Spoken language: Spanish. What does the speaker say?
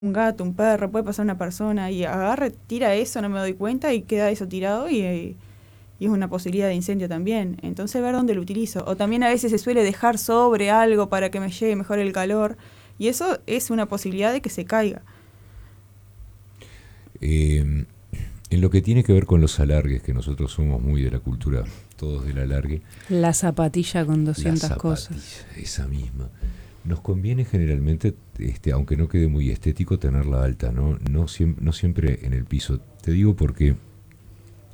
un gato, un perro, puede pasar una persona y agarra, tira eso, no me doy cuenta y queda eso tirado y es una posibilidad de incendio también. Entonces ver dónde lo utilizo. O también a veces se suele dejar sobre algo para que me llegue mejor el calor y eso es una posibilidad de que se caiga. En lo que tiene que ver con los alargues, que nosotros somos muy de la cultura, todos del alargue, La zapatilla con la 200 zapatilla, cosas. esa misma. Nos conviene generalmente, aunque no quede muy estético, tenerla alta, ¿no? No siempre en el piso. Te digo porque